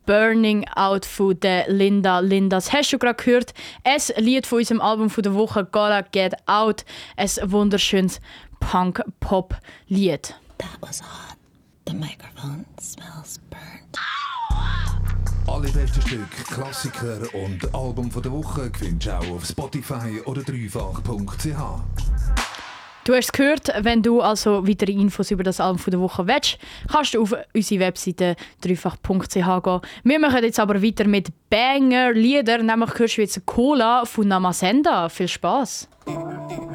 Burning Out von der Linda. Das hast du gerade gehört. Ein Lied von unserem Album von der Woche, Gotta Get Out. Ein wunderschönes Punk-Pop-Lied. That was hot. The microphone smells burnt. Alle besten Stücke, Klassiker und Album von der Woche findest du auch auf Spotify oder dreifach.ch. Du hast es gehört, wenn du also weitere Infos über das Album von der Woche willst, kannst du auf unsere Webseite dreifach.ch gehen. Wir machen jetzt aber weiter mit Banger-Lieder, nämlich hörst du jetzt Cola von Namasenda. Viel Spass!